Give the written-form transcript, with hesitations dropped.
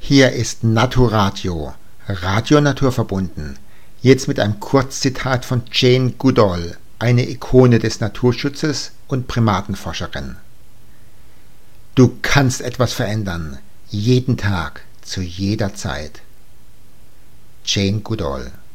Hier ist Naturadio, Radio naturverbunden. Jetzt mit einem Kurzzitat von Jane Goodall, eine Ikone des Naturschutzes und Primatenforscherin. Du kannst etwas verändern, jeden Tag, zu jeder Zeit. Jane Goodall.